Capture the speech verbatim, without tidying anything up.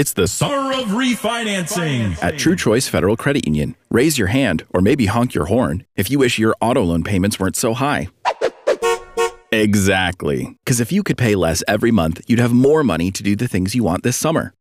It's the Summer of refinancing at True Choice Federal Credit Union. Raise your hand, or maybe honk your horn, if you wish your auto loan payments weren't so high. Exactly. Because if you could pay less every month, you'd have more money to do the things you want this summer.